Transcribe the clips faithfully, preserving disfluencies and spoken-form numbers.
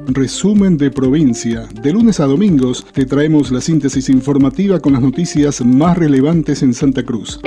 Resumen de provincia. De lunes a domingos te traemos la síntesis informativa con las noticias más relevantes en Santa Cruz.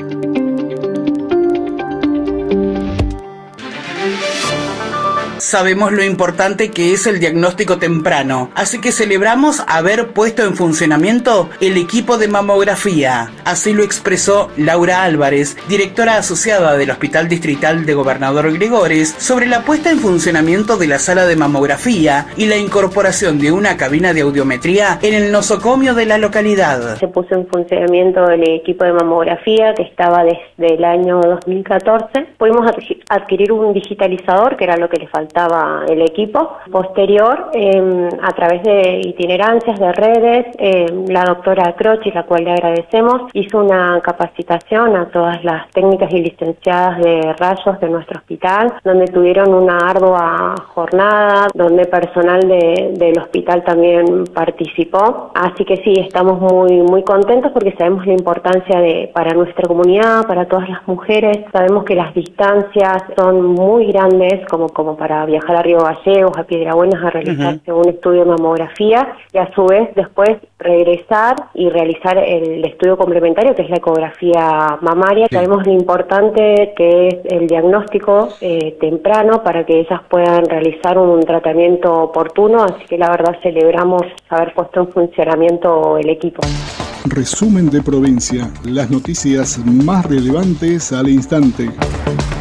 Sabemos lo importante que es el diagnóstico temprano, así que celebramos haber puesto en funcionamiento el equipo de mamografía. Así lo expresó Laura Álvarez, directora asociada del Hospital Distrital de Gobernador Gregores, sobre la puesta en funcionamiento de la sala de mamografía y la incorporación de una cabina de audiometría en el nosocomio de la localidad. Se puso en funcionamiento el equipo de mamografía que estaba desde el año dos mil catorce. Pudimos adquirir un digitalizador, que era lo que le faltaba el equipo. Posterior, eh, a través de itinerancias de redes, eh, la doctora Croci, la cual le agradecemos, hizo una capacitación a todas las técnicas y licenciadas de rayos de nuestro hospital, donde tuvieron una ardua jornada, donde personal de, del hospital también participó. Así que sí, estamos muy muy contentos porque sabemos la importancia de para nuestra comunidad, para todas las mujeres. Sabemos que las distancias son muy grandes como, como para viajar a Río Gallegos, a Piedrabuenas a realizarse uh-huh. un estudio de mamografía y a su vez después regresar y realizar el estudio complementario que es la ecografía mamaria. Sí. Sabemos lo importante que es el diagnóstico eh, temprano para que ellas puedan realizar un tratamiento oportuno, así que la verdad celebramos haber puesto en funcionamiento el equipo. Resumen de provincia, las noticias más relevantes al instante.